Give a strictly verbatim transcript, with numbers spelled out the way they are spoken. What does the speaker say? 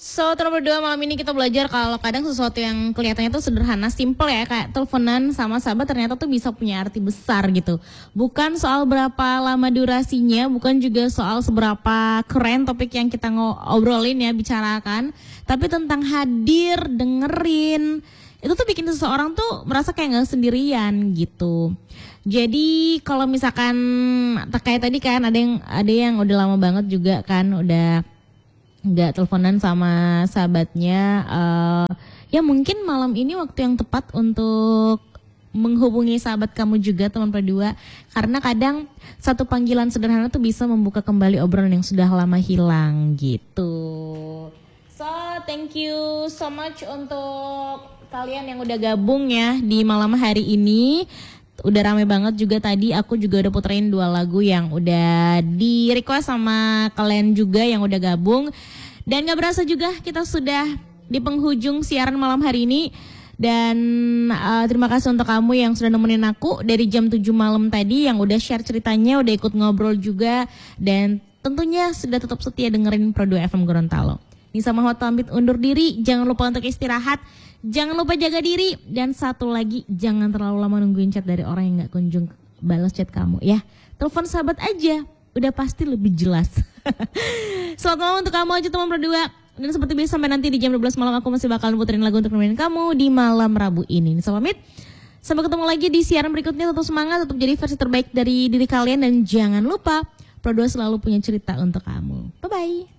So, teman berdua, malam ini kita belajar kalau kadang sesuatu yang kelihatannya tuh sederhana, simple ya, kayak teleponan sama sahabat ternyata tuh bisa punya arti besar gitu. Bukan soal berapa lama durasinya, bukan juga soal seberapa keren topik yang kita ngobrolin ya, bicarakan, tapi tentang hadir, dengerin. Itu tuh bikin seseorang tuh merasa kayak gak sendirian gitu. Jadi kalau misalkan kayak tadi kan ada yang ada yang udah lama banget juga kan, udah nggak teleponan sama sahabatnya, uh, ya mungkin malam ini waktu yang tepat untuk menghubungi sahabat kamu juga, teman berdua, karena kadang satu panggilan sederhana tuh bisa membuka kembali obrolan yang sudah lama hilang gitu. So thank you so much untuk kalian yang udah gabung ya di malam hari ini. Udah rame banget juga tadi, aku juga udah puterin dua lagu yang udah di request sama kalian juga yang udah gabung. Dan gak berasa juga kita sudah di penghujung siaran malam hari ini. Dan uh, terima kasih untuk kamu yang sudah nemenin aku dari jam tujuh malam tadi, yang udah share ceritanya, udah ikut ngobrol juga. Dan tentunya sudah tetap setia dengerin Pro dua F M Gorontalo. Nisa Mahmud pamit undur diri, jangan lupa untuk istirahat. Jangan lupa jaga diri, dan satu lagi, jangan terlalu lama nungguin chat dari orang yang gak kunjung balas chat kamu ya. Telepon sahabat aja, udah pasti lebih jelas. Selamat malam untuk kamu aja teman berdua. Dan seperti biasa sampai nanti di jam dua belas malam aku masih bakal puterin lagu untuk nemenin kamu di malam Rabu ini. Nisa pamit, sampai ketemu lagi di siaran berikutnya. Tetap semangat, tetap jadi versi terbaik dari diri kalian. Dan jangan lupa, Pro dua selalu punya cerita untuk kamu. Bye-bye.